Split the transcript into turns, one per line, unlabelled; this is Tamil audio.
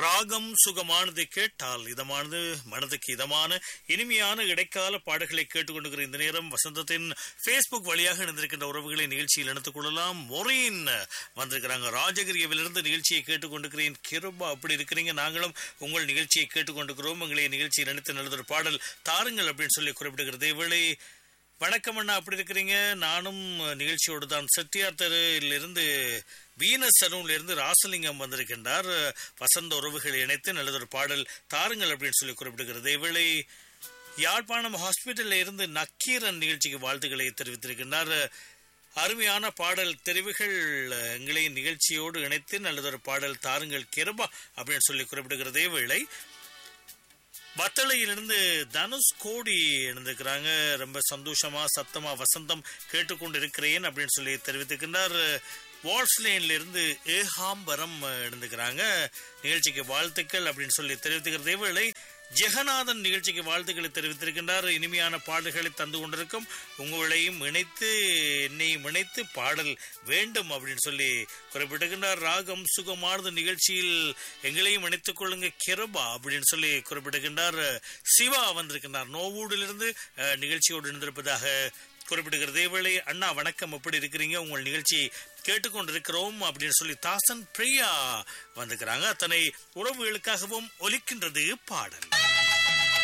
ராகம் சுகமானது கேட்டால் இதமானது மனதுக்கு இதமான இனிமையான இடைக்கால பாடல்களை கேட்டுக்கொண்டிருக்கிற இந்த நேரம் வசந்தத்தின் பேஸ்புக் வழியாக இணைந்திருக்கின்ற உறவுகளை நிகழ்ச்சியில் இணைத்துக் கொள்ளலாம். மொரீன் வந்திருக்கிறாங்க. ராஜகிரியவிலிருந்து நிகழ்ச்சியை கேட்டுக்கொண்டிருக்கிறேன். கிருபா அப்படி இருக்கிறீங்க, நாங்களும் உங்கள் நிகழ்ச்சியை கேட்டுக்கொண்டிருக்கிறோம். உங்களை நிகழ்ச்சியில் இணைத்து நல்லதொரு பாடல் தாருங்கள் அப்படின்னு சொல்லி குறிப்பிடுகிறது. இவளை வணக்கம் அண்ணா, அப்படி இருக்கிறீங்க? நானும் நிகழ்ச்சியோடு தான். செட்டியார் தெருவிலிருந்து வீனஸ் சலூன்ல ராசலிங்கம் வந்திருக்கின்றார். வசந்த உறவுகளை இணைத்து நல்லதொரு பாடல் தாருங்கள் அப்படின்னு சொல்லி குறிப்பிடுகிறது. இவளை யாழ்ப்பாணம் ஹாஸ்பிட்டல்ல இருந்து நக்கீரன் நிகழ்ச்சிக்கு வாழ்த்துக்களை தெரிவித்திருக்கின்றார். அருமையான பாடல் தெரிவுகள் எங்களை நிகழ்ச்சியோடு இணைத்து நல்லதொரு பாடல் தாருங்கள் கிருபா அப்படின்னு சொல்லி குறிப்பிடுகிறது. இவளை வத்தளையிலிருந்து தனுஷ் கோடி எழுந்திருக்கிறாங்க. ரொம்ப சந்தோஷமா சத்தமா வசந்தம் கேட்டுக்கொண்டு இருக்கிறேன் அப்படின்னு சொல்லி தெரிவித்திருக்கின்றார். வால்ஸ்லேன்ல இருந்து ஏகாம்பரம் எழுந்துக்கிறாங்க. நிகழ்ச்சிக்கு வாழ்த்துக்கள் அப்படின்னு சொல்லி தெரிவித்துக்கிறது. இவளை ஜெகநாதன் நிகழ்ச்சிக்கு வாழ்த்துக்களை தெரிவித்திருக்கின்றார். இனிமையான பாடல்களை தந்து கொண்டிருக்கும் உங்களையும் இணைத்து என்னையும் இணைத்து பாடல் வேண்டும் அப்படின்னு சொல்லி குறிப்பிட்டிருக்கின்றார். ராகம் சுகமானது நிகழ்ச்சியில் எங்களையும் இணைத்துக் கொள்ளுங்க கிருபா அப்படின்னு சொல்லி குறிப்பிட்டிருக்கின்றார். சிவா வந்திருக்கின்றார். நோவூடிலிருந்து நிகழ்ச்சியோடு இருந்திருப்பதாக குறிப்பிடுகிறது. இவளை அண்ணா வணக்கம், எப்படி இருக்கிறீங்க? உங்கள் நிகழ்ச்சி கேட்டுக்கொண்டிருக்கிறோம் அப்படின்னு சொல்லி தாசன் பிரியா வந்திருக்கிறாங்க. அத்தனை உறவுகளுக்காகவும் ஒலிக்கின்றது பாடல்.